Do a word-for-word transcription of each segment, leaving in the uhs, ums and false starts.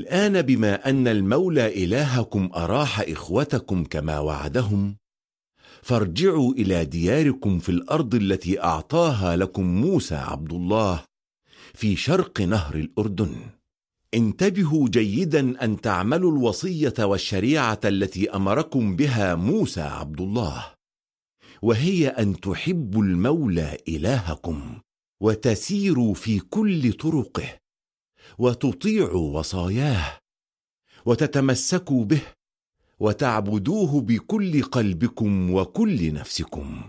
والآن بما أن المولى إلهكم أراح إخوتكم كما وعدهم، فارجعوا إلى دياركم في الأرض التي أعطاها لكم موسى عبد الله في شرق نهر الأردن. انتبهوا جيدا أن تعملوا الوصية والشريعة التي أمركم بها موسى عبد الله، وهي أن تحبوا المولى إلهكم وتسيروا في كل طرقه وتطيعوا وصاياه وتتمسكوا به وتعبدوه بكل قلبكم وكل نفسكم.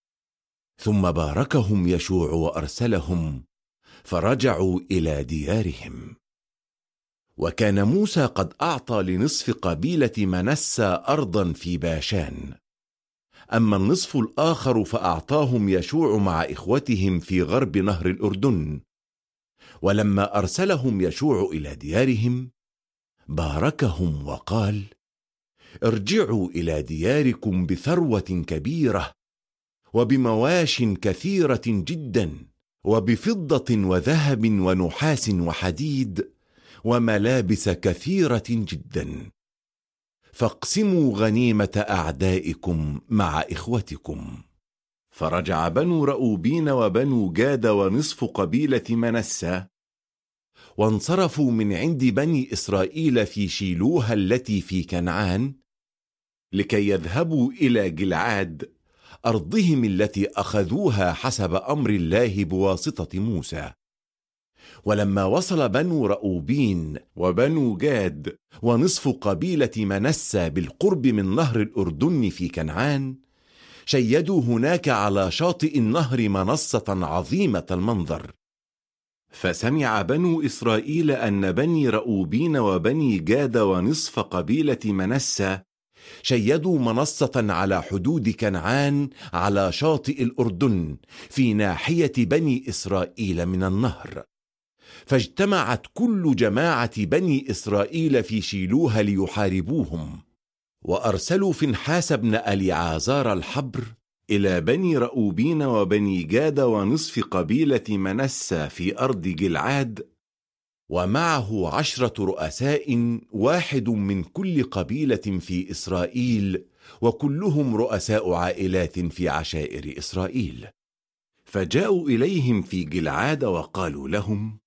ثم باركهم يشوع وأرسلهم، فرجعوا إلى ديارهم. وكان موسى قد أعطى لنصف قبيلة منسى أرضا في باشان، أما النصف الآخر فأعطاهم يشوع مع إخوتهم في غرب نهر الأردن. ولما أرسلهم يشوع إلى ديارهم باركهم وقال: ارجعوا إلى دياركم بثروة كبيرة وبمواش كثيرة جدا وبفضة وذهب ونحاس وحديد وملابس كثيرة جدا، فاقسموا غنيمة أعدائكم مع إخوتكم. فرجع بنو رؤوبين وبنو جاد ونصف قبيلة منسى، وانصرفوا من عند بني إسرائيل في شيلوها التي في كنعان، لكي يذهبوا إلى جلعاد أرضهم التي أخذوها حسب أمر الله بواسطة موسى. ولما وصل بنو رؤوبين وبنو جاد ونصف قبيلة منسى بالقرب من نهر الأردن في كنعان، شيدوا هناك على شاطئ النهر منصة عظيمة المنظر. فسمع بنو إسرائيل أن بني رؤوبين وبني جاد ونصف قبيلة منسى شيدوا منصة على حدود كنعان على شاطئ الأردن في ناحية بني إسرائيل من النهر. فاجتمعت كل جماعة بني إسرائيل في شيلوها ليحاربوهم، وأرسلوا فنحاس بن أليعازار الحبر إلى بني رؤوبين وبني جاد ونصف قبيلة منسى في أرض جلعاد، ومعه عشرة رؤساء، واحد من كل قبيلة في إسرائيل، وكلهم رؤساء عائلات في عشائر إسرائيل. فجاءوا إليهم في جلعاد وقالوا لهم: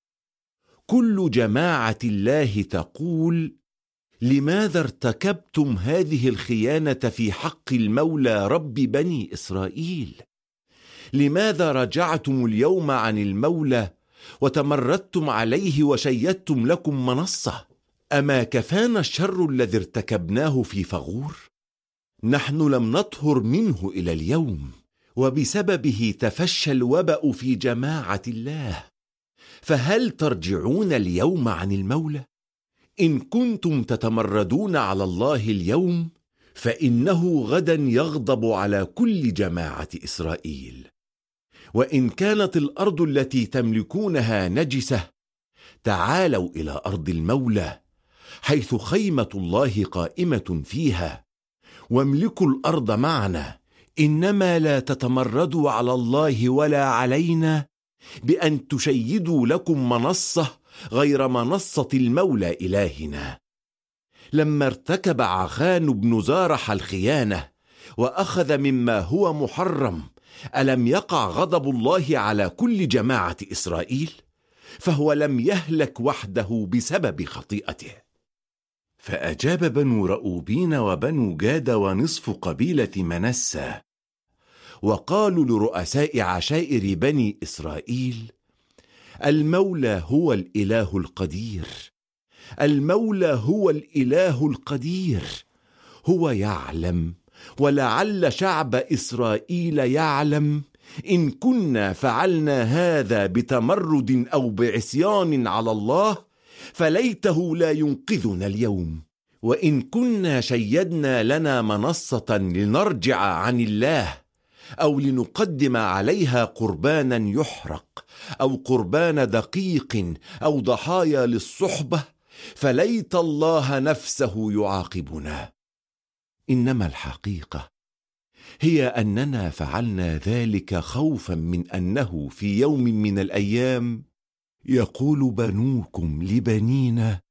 كل جماعة الله تقول: لماذا ارتكبتم هذه الخيانة في حق المولى رب بني إسرائيل؟ لماذا رجعتم اليوم عن المولى وتمردتم عليه وشيدتم لكم منصة؟ أما كفانا الشر الذي ارتكبناه في فغور؟ نحن لم نطهر منه إلى اليوم، وبسببه تفشى الوبأ في جماعة الله. فهل ترجعون اليوم عن المولى؟ إن كنتم تتمردون على الله اليوم، فإنه غدا يغضب على كل جماعة إسرائيل. وإن كانت الأرض التي تملكونها نجسة، تعالوا إلى أرض المولى حيث خيمة الله قائمة فيها، واملكوا الأرض معنا، إنما لا تتمردوا على الله ولا علينا بأن تشيدوا لكم منصة غير منصة المولى إلهنا. لما ارتكب عخان بن زارح الخيانة وأخذ مما هو محرم، ألم يقع غضب الله على كل جماعة إسرائيل؟ فهو لم يهلك وحده بسبب خطيئته. فأجاب بنو رؤوبين وبنو جاد ونصف قبيلة منسى وقالوا لرؤساء عشائر بني إسرائيل: المولى هو الإله القدير، المولى هو الإله القدير، هو يعلم، ولعل شعب إسرائيل يعلم، إن كنا فعلنا هذا بتمرد أو بعصيان على الله، فليته لا ينقذنا اليوم. وإن كنا شيدنا لنا منصة لنرجع عن الله، أو لنقدم عليها قربانا يحرق، أو قربان دقيق، أو ضحايا للصحبة، فليت الله نفسه يعاقبنا. إنما الحقيقة هي أننا فعلنا ذلك خوفا من أنه في يوم من الأيام يقول بنوكم لبنينا: